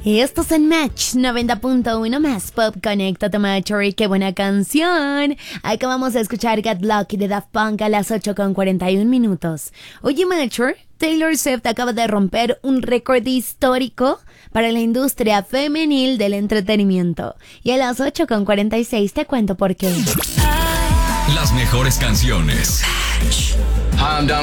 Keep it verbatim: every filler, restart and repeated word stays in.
Esto es en Match noventa punto uno más Pop. Conéctate, Matcher. Qué buena canción. Acabamos de escuchar Get Lucky de Daft Punk a las ocho con cuarenta y un minutos. Oye, Matcher, Taylor Swift acaba de romper un récord histórico para la industria femenil del entretenimiento. Y a las ocho con cuarenta y seis te cuento por qué. Las mejores canciones. Hi, I'm Dominic